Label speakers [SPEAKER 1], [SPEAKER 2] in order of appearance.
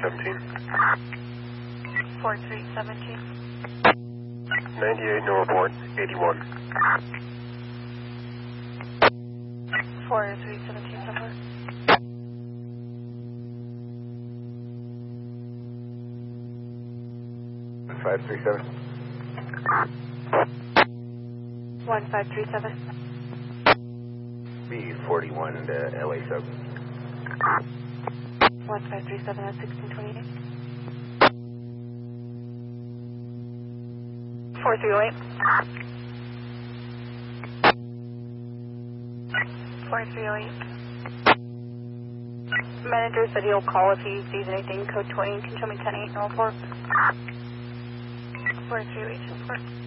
[SPEAKER 1] 4317.
[SPEAKER 2] 4317.
[SPEAKER 1] 98, no report. 81.
[SPEAKER 2] 4317 somewhere.
[SPEAKER 1] 537.
[SPEAKER 2] 1537.
[SPEAKER 1] B41 to LA sub.
[SPEAKER 2] 1537 at 1628. 4308. 4308. Manager said he'll call if he sees anything. Code 20. Can you show me 10-8 and report? 4308 report.